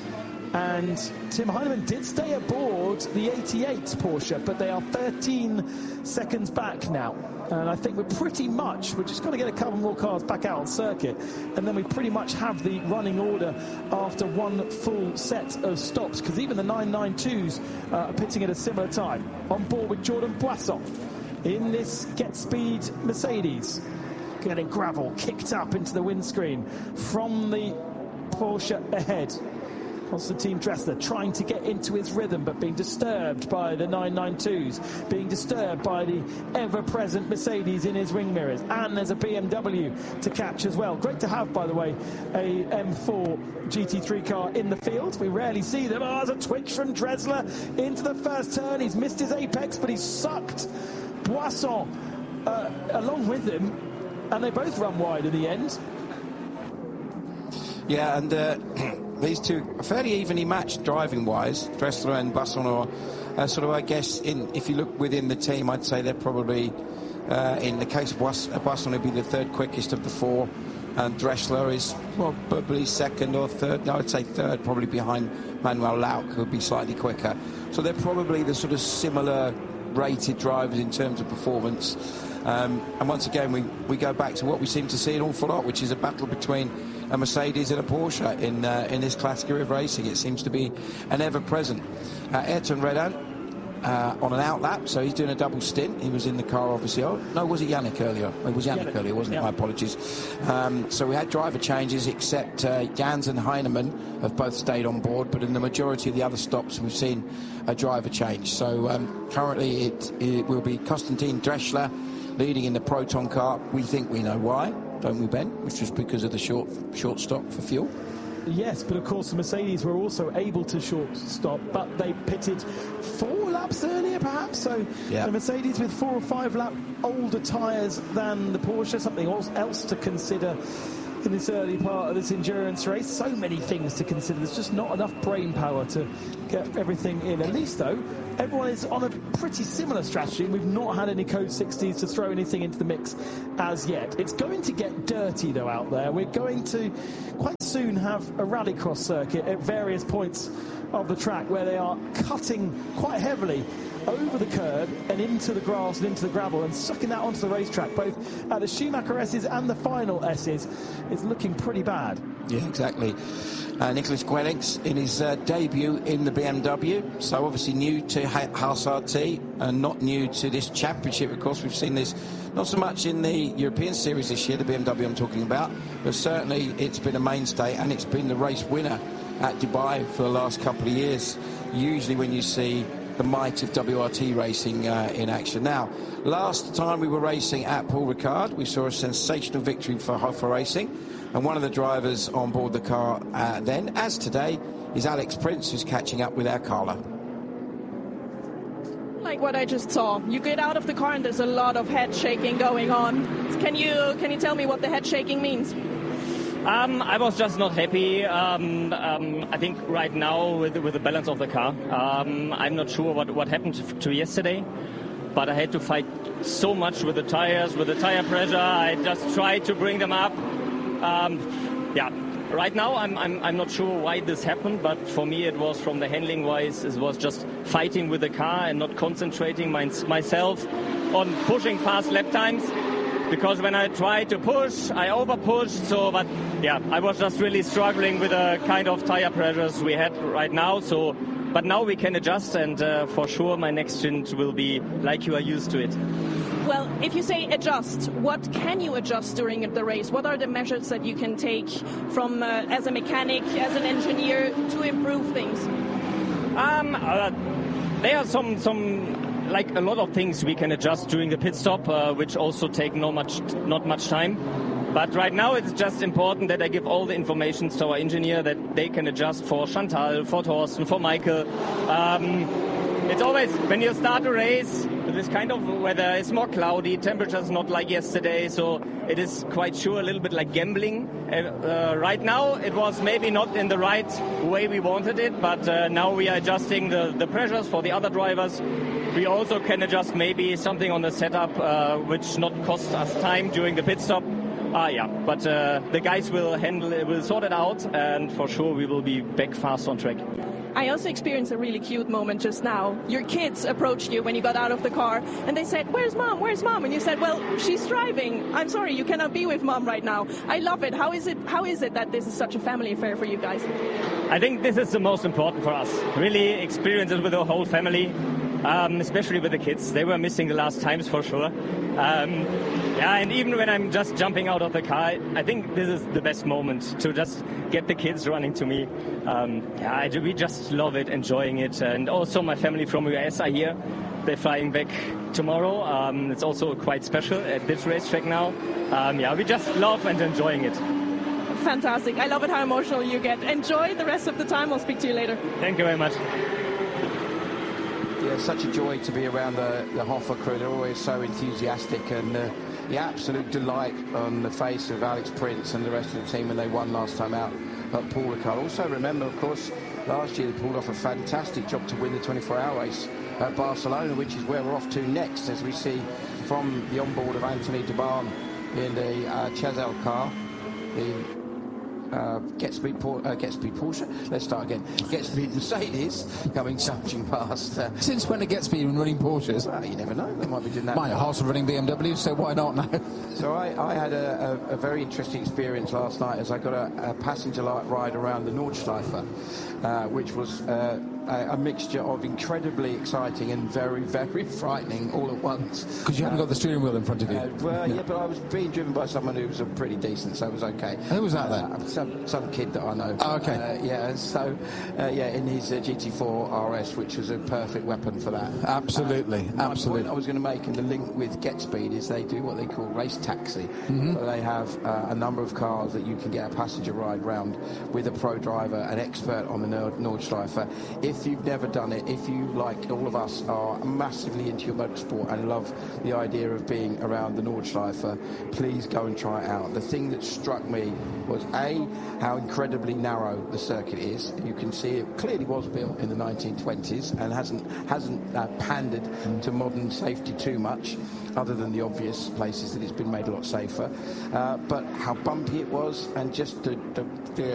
And Tim Heinemann did stay aboard the eighty-eight Porsche, but they are thirteen seconds back now. And I think we're pretty much, we're just going to get a couple more cars back out on circuit, and then we pretty much have the running order after one full set of stops, because even the nine ninety-twos uh, are pitting at a similar time. On board with Jordan Boisson in this Get Speed Mercedes. Getting gravel kicked up into the windscreen from the Porsche ahead. Konstantin Dressler trying to get into his rhythm, but being disturbed by the nine ninety-twos, being disturbed by the ever-present Mercedes in his wing mirrors. And there's a B M W to catch as well. Great to have, by the way, a M four G T three car in the field. We rarely see them. Oh, there's a twitch from Dressler into the first turn. He's missed his apex, but he's sucked Boisson uh, along with him, and they both run wide in the end.
Yeah, and uh, these two are fairly evenly matched driving-wise. Dressler and Boisson are uh, sort of, I guess, in, if you look within the team, I'd say they're probably, uh, in the case of Boisson, would be the third quickest of the four, and Dressler is well, probably second or third. No, I'd say third, probably behind Manuel Lauck, who would be slightly quicker. So they're probably the sort of similar rated drivers in terms of performance. Um, and once again, we, we go back to what we seem to see an awful lot, which is a battle between a Mercedes and a Porsche in uh, in this category of racing. It seems to be an ever-present. Uh, Ayrton Redan uh, on an outlap, so he's doing a double stint. He was in the car, obviously. Oh, no, was it Yannick earlier? It was Yannick, Yannick earlier, wasn't yeah. it? My apologies. Um, so we had driver changes, except uh, Jans and Heinemann have both stayed on board, but in the majority of the other stops, we've seen a driver change. So um, currently it, it will be Konstantin Dressler leading in the Proton car. We think we know why. don't we, Ben? Which was because of the short short stop for fuel.
Yes, but of course the Mercedes were also able to short stop, but they pitted four laps earlier, perhaps. So
yeah.
the Mercedes with four or five lap older tyres than the Porsche, something else to consider in this early part of this endurance race. So many things to consider. There's just not enough brain power to get everything in. At least, though, everyone is on a pretty similar strategy. We've not had any Code sixties to throw anything into the mix as yet. It's going to get dirty, though, out there. We're going to quite soon have a rallycross circuit at various points of the track where they are cutting quite heavily over the curb and into the grass and into the gravel and sucking that onto the racetrack, both at the Schumacher S's and the final S's. It's looking pretty bad.
Yeah, exactly. Uh, Nicholas Guenix in his uh, debut in the B M W, so obviously new to Haas R T and not new to this championship. Of course, we've seen this not so much in the European Series this year, the B M W I'm talking about, but certainly it's been a mainstay and it's been the race winner at Dubai for the last couple of years. Usually when you see the might of W R T racing uh, in action. Now, last time we were racing at Paul Ricard, we saw a sensational victory for Hoffa Racing, and one of the drivers on board the car uh, then, as today, is Alex Prince, who's catching up with our Carla.
Like what I just saw, you get out of the car and there's a lot of head shaking going on. Can you can you tell me what the head shaking means?
Um, I was just not happy. Um, um, I think right now with with the balance of the car, um, I'm not sure what, what happened to, to yesterday, but I had to fight so much with the tires, with the tire pressure. I just tried to bring them up. Um, yeah, right now I'm, I'm I'm not sure why this happened, but for me it was from the handling wise, it was just fighting with the car and not concentrating my, myself on pushing fast lap times. Because when I tried to push, I over-pushed, so, but yeah, I was just really struggling with the kind of tire pressures we had right now, so, but now we can adjust, and uh, for sure my next stint will be like you are used to it.
Well, if you say adjust, what can you adjust during the race? What are the measures that you can take from, uh, as a mechanic, as an engineer, to improve things?
Um, uh, there are some, some, like a lot of things we can adjust during the pit stop, uh, which also take not much, not much time. But right now it's just important that I give all the information to our engineer that they can adjust for Chantal, for Thorsten, for Michael. Um, it's always, when you start a race, this kind of weather, it's more cloudy, temperature's not like yesterday, so it is quite sure a little bit like gambling. Uh, uh, right now it was maybe not in the right way we wanted it, but uh, now we are adjusting the, the pressures for the other drivers. We also can adjust maybe something on the setup uh, which not cost us time during the pit stop. Ah, yeah, but uh, the guys will handle it, will sort it out, and for sure we will be back fast on track.
I also experienced a really cute moment just now. Your kids approached you when you got out of the car, and they said, "Where's mom? Where's mom?" And you said, "Well, she's driving. I'm sorry, you cannot be with mom right now." I love it. How is it? How is it that this is such a family affair for you guys?
I think this is the most important for us. Really experience it with the whole family. Um, especially with the kids. They were missing the last times for sure. Um, yeah, and even when I'm just jumping out of the car, I think this is the best moment to just get the kids running to me. Um, yeah, I, we just love it, enjoying it. And also my family from U S are here. They're flying back tomorrow. Um, it's also quite special at this racetrack now. Um, yeah, we just love and enjoying it.
Fantastic. I love it how emotional you get. Enjoy the rest of the time. I'll speak to you later.
Thank you very much.
Yeah, such a joy to be around the, the Hoffa crew. They're always so enthusiastic, and uh, the absolute delight on the face of Alex Prince and the rest of the team when they won last time out at Paul Ricard. Also remember, of course, last year they pulled off a fantastic job to win the twenty-four hour race at Barcelona, which is where we're off to next, as we see from the onboard of Anthony Debarn in the uh, Chazelle car, the Uh, get speed, uh, get speed Porsche. Let's start again. Get speed Mercedes coming charging past. Uh,
Since when are get speed and running Porsches?
Well, you never know. They might be doing that.
My Haas are running B M W, so why not now?
So I, I had a, a, a very interesting experience last night as I got a, a passenger light ride around the Nordschleife, uh, which was uh, a, a mixture of incredibly exciting and very, very frightening all at once.
Because you haven't uh, got the steering wheel in front of you.
Uh, well, yeah. yeah, but I was being driven by someone who was pretty decent, so it was okay.
Who was that then?
Uh, some, some kid that I know.
Oh, okay.
Uh, yeah, so, uh, yeah, in his uh, G T four R S, which was a perfect weapon for that.
Absolutely,
uh,
absolutely.
Point I was going to make in the link with GetSpeed is they do what they call race taxi.
Mm-hmm.
So they have uh, a number of cars that you can get a passenger ride round with a pro driver, an expert on the Nord- Nordschleife. If you've never done it, if you, like all of us, are massively into your motorsport and love the idea of being around the Nordschleife, please go and try it out. The thing that struck me was, A, how incredibly narrow the circuit is. You can see it clearly was built in the nineteen twenties and hasn't hasn't uh, pandered to modern safety too much, other than the obvious places that it's been made a lot safer. Uh, but how bumpy it was, and just the, the, the